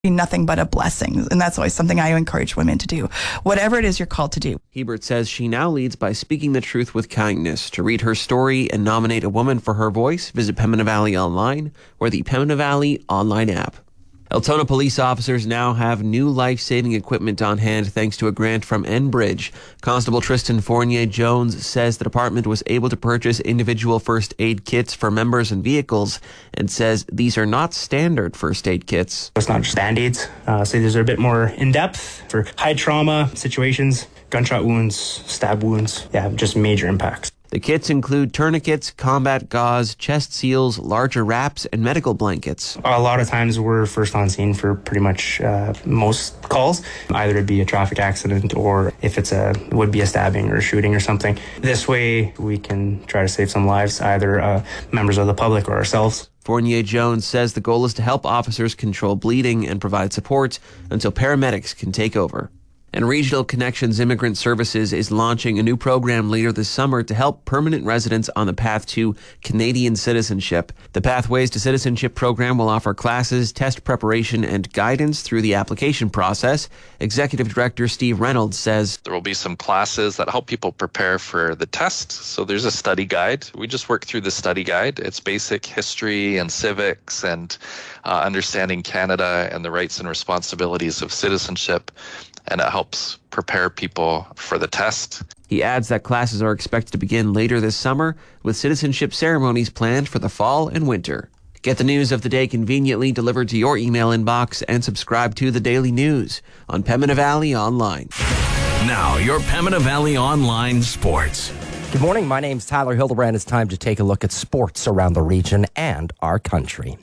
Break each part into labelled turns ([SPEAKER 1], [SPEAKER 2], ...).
[SPEAKER 1] nothing but a blessing. And that's always something I encourage women to do. Whatever it is you're called to do.
[SPEAKER 2] Hebert says she now leads by speaking the truth with kindness. To read her story and nominate a woman for her voice, visit Pembina Valley Online or the Pembina Valley online app. Altona police officers now have new life-saving equipment on hand thanks to a grant from Enbridge. Constable Tristan Fournier-Jones says the department was able to purchase individual first aid kits for members and vehicles and says these are not standard first aid kits.
[SPEAKER 3] It's not just Band-Aids. So these are a bit more in-depth for high trauma situations, gunshot wounds, stab wounds, just major impacts.
[SPEAKER 2] The kits include tourniquets, combat gauze, chest seals, larger wraps, and medical blankets.
[SPEAKER 3] A lot of times we're first on scene for pretty much most calls. Either it'd be a traffic accident or if would be a stabbing or a shooting or something. This way we can try to save some lives, either members of the public or ourselves.
[SPEAKER 2] Fournier-Jones says the goal is to help officers control bleeding and provide support until paramedics can take over. And Regional Connections Immigrant Services is launching a new program later this summer to help permanent residents on the path to Canadian citizenship. The Pathways to Citizenship program will offer classes, test preparation, and guidance through the application process. Executive Director Steve Reynolds says
[SPEAKER 4] there will be some classes that help people prepare for the test. So there's a study guide. We just work through the study guide. It's basic history and civics and understanding Canada and the rights and responsibilities of citizenship. And it helps prepare people for the test.
[SPEAKER 2] He adds that classes are expected to begin later this summer, with citizenship ceremonies planned for the fall and winter. Get the news of the day conveniently delivered to your email inbox and subscribe to the Daily News on Pembina Valley Online.
[SPEAKER 5] Now, your Pembina Valley Online Sports.
[SPEAKER 6] Good morning. My name's Tyler Hildebrand. It's time to take a look at sports around the region and our country.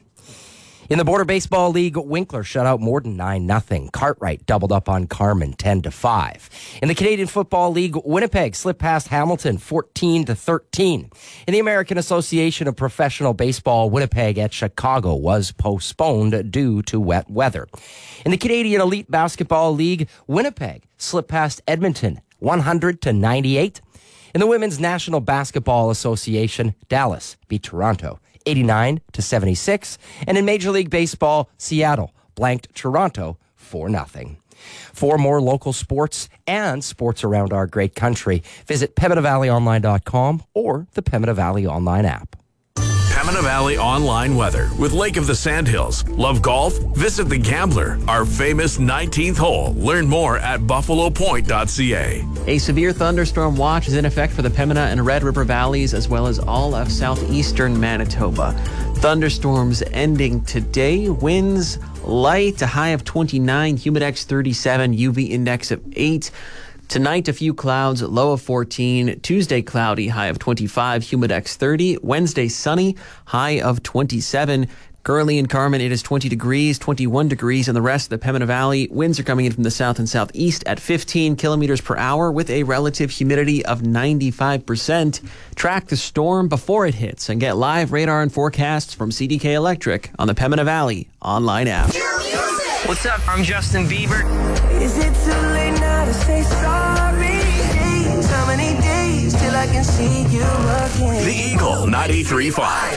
[SPEAKER 6] In the Border Baseball League, Winkler shut out Morden 9-0. Cartwright doubled up on Carman 10-5. In the Canadian Football League, Winnipeg slipped past Hamilton 14-13. In the American Association of Professional Baseball, Winnipeg at Chicago was postponed due to wet weather. In the Canadian Elite Basketball League, Winnipeg slipped past Edmonton 100-98. In the Women's National Basketball Association, Dallas beat Toronto 89-76. And in Major League Baseball, Seattle blanked Toronto 4-0. For more local sports and sports around our great country, visit PembinaValleyOnline.com or the Pembina Valley Online app.
[SPEAKER 5] Pembina Valley Online weather with Lake of the Sandhills. Love golf? Visit The Gambler, our famous 19th hole. Learn more at buffalopoint.ca.
[SPEAKER 2] A severe thunderstorm watch is in effect for the Pembina and Red River valleys as well as all of southeastern Manitoba. Thunderstorms ending today. Winds light, a high of 29, humidex 37, UV index of 8. Tonight, a few clouds, low of 14. Tuesday, cloudy, high of 25, humidex 30. Wednesday, sunny, high of 27. Currently in Carman, it is 20 degrees, 21 degrees in the rest of the Pembina Valley. Winds are coming in from the south and southeast at 15 kilometers per hour with a relative humidity of 95%. Track the storm before it hits and get live radar and forecasts from CDK Electric on the Pembina Valley Online app.
[SPEAKER 7] What's up? I'm Justin Bieber.
[SPEAKER 8] Is it too late now to say sorry? How many days till I can see you again?
[SPEAKER 5] The Eagle 93.5.